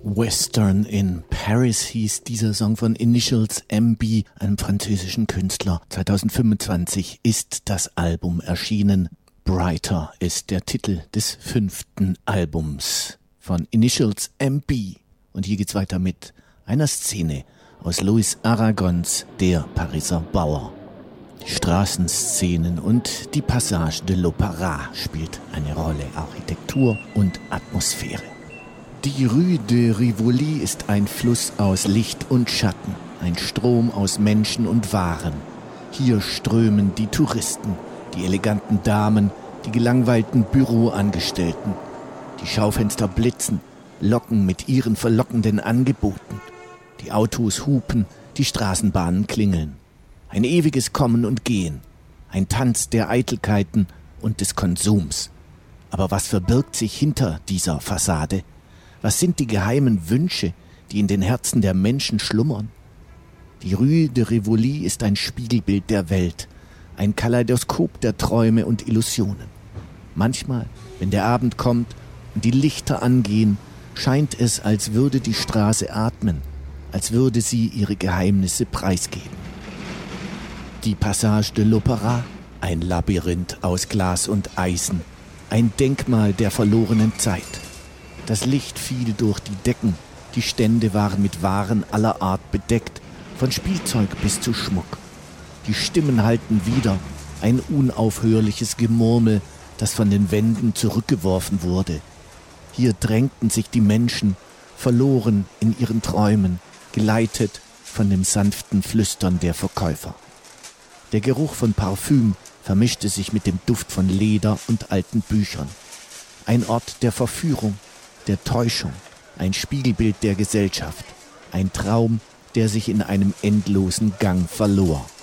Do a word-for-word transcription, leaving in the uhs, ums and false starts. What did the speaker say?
Western in Paris hieß dieser Song von Initials M B, einem französischen Künstler. zwanzig fünfundzwanzig ist das Album erschienen. Brighter ist der Titel des fünften Albums von Initials M B. Und hier geht's weiter mit einer Szene aus Louis Aragons Der Pariser Bauer. Die Straßenszenen und die Passage de l'Opéra spielt eine Rolle, Architektur und Atmosphäre. Die Rue de Rivoli ist ein Fluss aus Licht und Schatten, ein Strom aus Menschen und Waren. Hier strömen die Touristen, die eleganten Damen, die gelangweilten Büroangestellten. Die Schaufenster blitzen, locken mit ihren verlockenden Angeboten. Die Autos hupen, die Straßenbahnen klingeln. Ein ewiges Kommen und Gehen, ein Tanz der Eitelkeiten und des Konsums. Aber was verbirgt sich hinter dieser Fassade? Was sind die geheimen Wünsche, die in den Herzen der Menschen schlummern? Die Rue de Rivoli ist ein Spiegelbild der Welt, ein Kaleidoskop der Träume und Illusionen. Manchmal, wenn der Abend kommt und die Lichter angehen, scheint es, als würde die Straße atmen, als würde sie ihre Geheimnisse preisgeben. Die Passage de l'Opéra, ein Labyrinth aus Glas und Eisen, ein Denkmal der verlorenen Zeit. Das Licht fiel durch die Decken, die Stände waren mit Waren aller Art bedeckt, von Spielzeug bis zu Schmuck. Die Stimmen hallten wieder, ein unaufhörliches Gemurmel, das von den Wänden zurückgeworfen wurde. Hier drängten sich die Menschen, verloren in ihren Träumen, geleitet von dem sanften Flüstern der Verkäufer. Der Geruch von Parfüm vermischte sich mit dem Duft von Leder und alten Büchern. Ein Ort der Verführung, der Täuschung, ein Spiegelbild der Gesellschaft, ein Traum, der sich in einem endlosen Gang verlor.